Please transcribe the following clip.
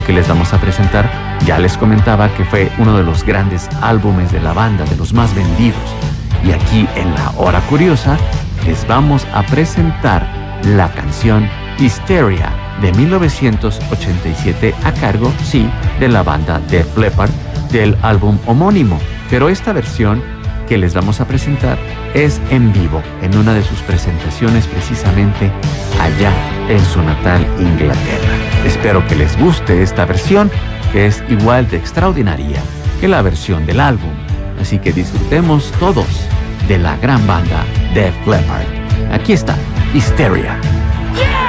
que les vamos a presentar, ya les comentaba que fue uno de los grandes álbumes de la banda, de los más vendidos. Y aquí en La Hora Curiosa les vamos a presentar la canción Hysteria de 1987 a cargo, sí, de la banda Def Leppard del álbum homónimo. Pero esta versión que les vamos a presentar es en vivo, en una de sus presentaciones precisamente allá en su natal Inglaterra. Espero que les guste esta versión, que es igual de extraordinaria que la versión del álbum. Así que disfrutemos todos de la gran banda Def Leppard. Aquí está, Hysteria.